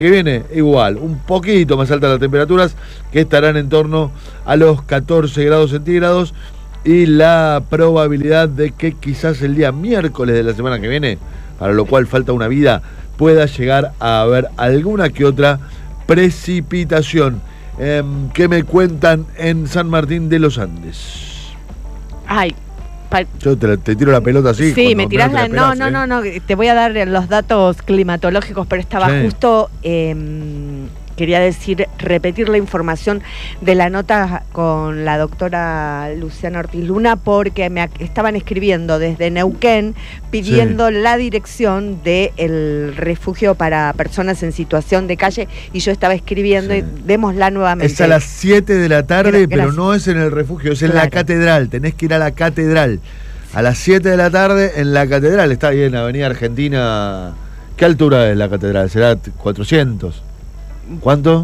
que viene igual, un poquito más altas las temperaturas, que estarán en torno a los 14 grados centígrados, y la probabilidad de que quizás el día miércoles de la semana que viene, para lo cual falta una vida, pueda llegar a haber alguna que otra precipitación. ¿Qué me cuentan en San Martín de los Andes? Ay, yo te tiro la pelota así. Sí, me tirás la... No, te voy a dar los datos climatológicos, pero estaba justo... quería repetir la información de la nota con la doctora Luciana Ortiz Luna, porque me estaban escribiendo desde Neuquén pidiendo la dirección del refugio para personas en situación de calle, y yo estaba escribiendo y démosla nuevamente. Es a las 7 de la tarde, pero no es en el refugio, es en la catedral. Tenés que ir a la catedral. A las 7 de la tarde en la catedral. Está ahí en Avenida Argentina. ¿Qué altura es la catedral? ¿Será 400? ¿Cuánto?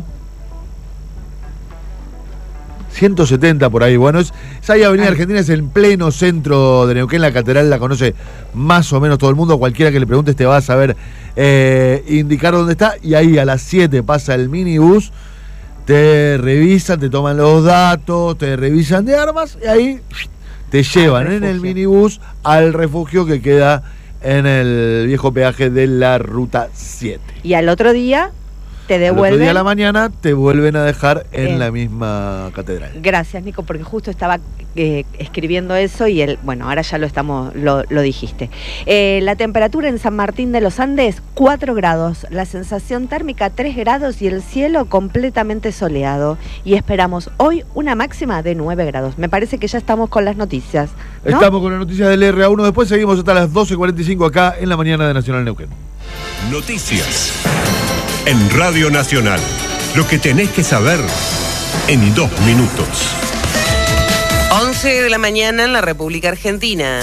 170 por ahí. Bueno, es ahí Avenida Argentina, es en pleno centro de Neuquén. La catedral la conoce más o menos todo el mundo. Cualquiera que le preguntes te va a saber indicar dónde está. Y ahí a las 7 pasa el minibús, te revisan, te toman los datos, te revisan de armas y ahí te llevan en el minibús al refugio que queda en el viejo peaje de la Ruta 7. Y al otro día te devuelven. Al otro día a la mañana te vuelven a dejar en la misma catedral. Gracias, Nico, porque justo estaba escribiendo eso y ahora ya lo dijiste. La temperatura en San Martín de los Andes, 4 grados. La sensación térmica, 3 grados y el cielo completamente soleado. Y esperamos hoy una máxima de 9 grados. Me parece que ya estamos con las noticias, ¿no? Estamos con las noticias del RA1. Después seguimos hasta las 12:45 acá en la mañana de Nacional Neuquén. Noticias en Radio Nacional. Lo que tenés que saber en 2 minutos. 11 de la mañana en la República Argentina.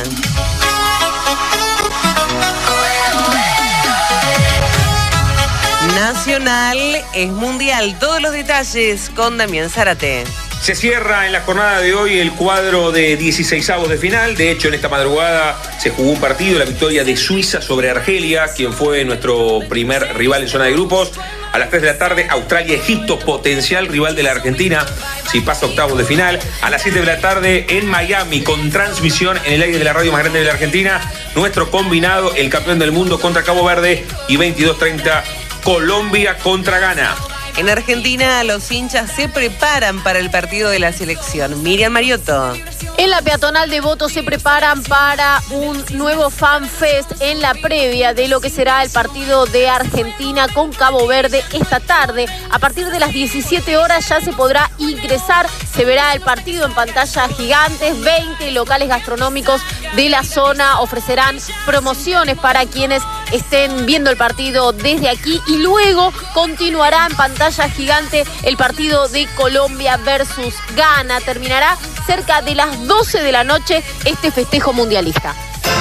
Nacional es mundial. Todos los detalles con Damián Zárate. Se cierra en la jornada de hoy el cuadro de 16avos de final. De hecho, en esta madrugada se jugó un partido, la victoria de Suiza sobre Argelia, quien fue nuestro primer rival en zona de grupos. A las 3 de la tarde, Australia-Egipto, potencial rival de la Argentina, si pasa octavos de final. A las 7 de la tarde en Miami, con transmisión en el aire de la radio más grande de la Argentina, nuestro combinado, el campeón del mundo contra Cabo Verde, y 22:30, Colombia contra Ghana. En Argentina, los hinchas se preparan para el partido de la selección. Miriam Mariotto. En la peatonal de Voto se preparan para un nuevo Fan Fest en la previa de lo que será el partido de Argentina con Cabo Verde esta tarde. A partir de las 17 horas ya se podrá ingresar. Se verá el partido en pantallas gigantes. 20 locales gastronómicos de la zona ofrecerán promociones para quienes estén viendo el partido desde aquí. Y luego continuará en pantalla gigante el partido de Colombia versus Ghana. Terminará cerca de las 12 de la noche este festejo mundialista.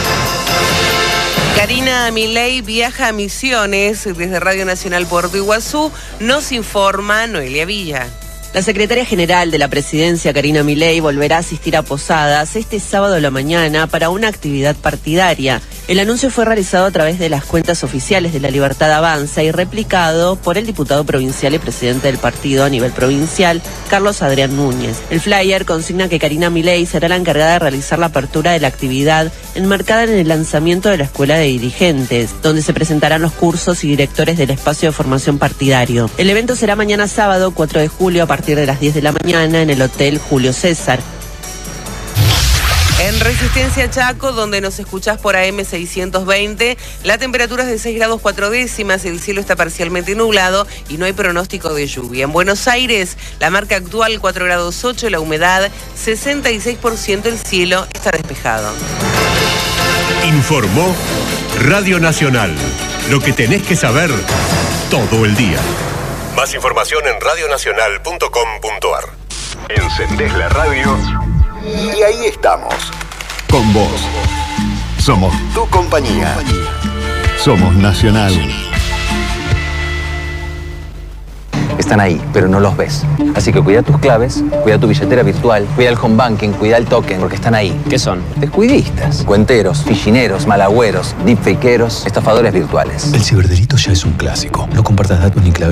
Karina Milei viaja a Misiones desde Radio Nacional Puerto Iguazú. Nos informa Noelia Villa. La secretaria general de la presidencia, Karina Milei, volverá a asistir a Posadas este sábado a la mañana para una actividad partidaria. El anuncio fue realizado a través de las cuentas oficiales de La Libertad Avanza y replicado por el diputado provincial y presidente del partido a nivel provincial, Carlos Adrián Núñez. El flyer consigna que Karina Milei será la encargada de realizar la apertura de la actividad enmarcada en el lanzamiento de la Escuela de Dirigentes, donde se presentarán los cursos y directores del espacio de formación partidario. El evento será mañana sábado, 4 de julio, a partir de las 10 de la mañana en el Hotel Julio César. En Resistencia Chaco, donde nos escuchás por AM 620, la temperatura es de 6 grados 4 décimas, el cielo está parcialmente nublado y no hay pronóstico de lluvia. En Buenos Aires, la marca actual 4 grados 8, la humedad 66%, el cielo está despejado. Informó Radio Nacional. Lo que tenés que saber todo el día. Más información en radionacional.com.ar. Encendés la radio y ahí estamos. Con vos. Somos tu compañía. Somos Nacional. Están ahí, pero no los ves. Así que cuida tus claves, cuida tu billetera virtual, cuida el home banking, cuida el token, porque están ahí. ¿Qué son? Descuidistas, cuenteros, fichineros, malagüeros, deepfakeros, estafadores virtuales. El ciberdelito ya es un clásico. No compartas datos ni claves